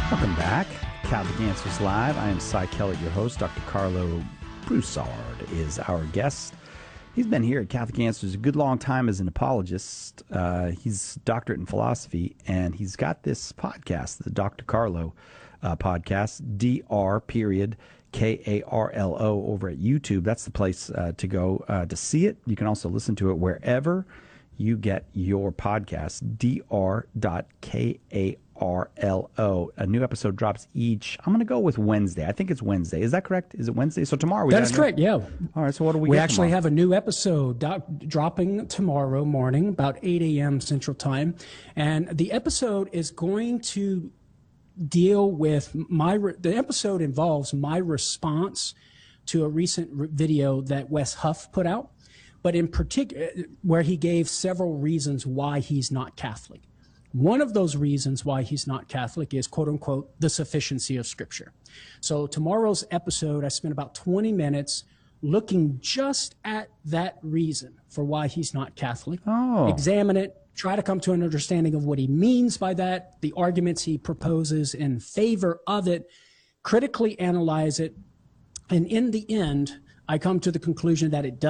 Welcome back. Catholic Answers Live. I am Cy Kellett, your host. Dr. Carlo Broussard is our guest. He's been here at Catholic Answers a good long time as an apologist. He's a doctorate in philosophy, and he's got this podcast, the Dr. Carlo podcast, Dr. over at YouTube. That's the place to go to see it. You can also listen to it wherever you get your podcast, Dr.Karlo. A new episode drops each, I'm going to go with Wednesday. I think it's Wednesday. Is that correct? Is it Wednesday? So tomorrow That is correct, yeah. All right, so what do we We get actually tomorrow? have a new episode dropping tomorrow morning, about 8 a.m. Central Time. And the episode is going to deal with the episode involves my response to a recent video that Wes Huff put out, but in particular, where he gave several reasons why he's not Catholic. One of those reasons why he's not Catholic is, quote unquote, the sufficiency of Scripture. So tomorrow's episode, I spent about 20 minutes looking just at that reason for why he's not Catholic. Examine it, try to come to an understanding of what he means by that, the arguments he proposes in favor of it, critically analyze it, and in the end, I come to the conclusion that it does